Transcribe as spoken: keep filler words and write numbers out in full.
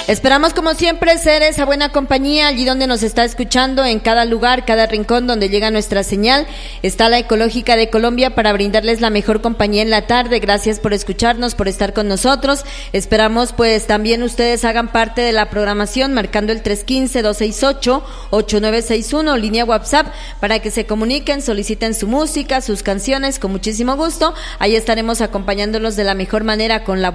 Esperamos como siempre ser esa buena compañía allí donde nos está escuchando, en cada lugar, cada rincón donde llega nuestra señal. Está la Ecológica de Colombia para brindarles la mejor compañía en la tarde. Gracias por escucharnos, por estar con nosotros. Esperamos pues también ustedes hagan parte de la programación marcando el tres uno cinco, dos seis ocho, ocho nueve seis uno, línea WhatsApp, para que se comuniquen, soliciten su música, sus canciones con muchísimo gusto. Ahí estaremos acompañándolos de la mejor manera con la